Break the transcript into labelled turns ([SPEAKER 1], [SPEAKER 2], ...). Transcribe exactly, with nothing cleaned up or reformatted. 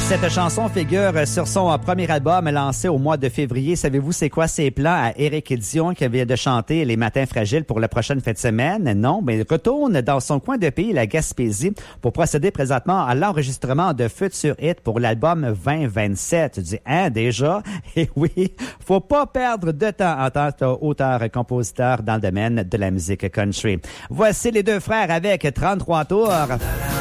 [SPEAKER 1] Cette chanson figure sur son premier album lancé au mois de février. Savez-vous c'est quoi ses plans à Éric Dion qui vient de chanter Les Matins Fragiles pour la prochaine fin de semaine? Non, mais il retourne dans son coin de pays, la Gaspésie, pour procéder présentement à l'enregistrement de futurs hits pour l'album vingt vingt-sept. Tu dis, hein, déjà? Et oui, faut pas perdre de temps en tant qu'auteur-compositeur dans le domaine de la musique country. Voici les deux frères avec trente-trois tours.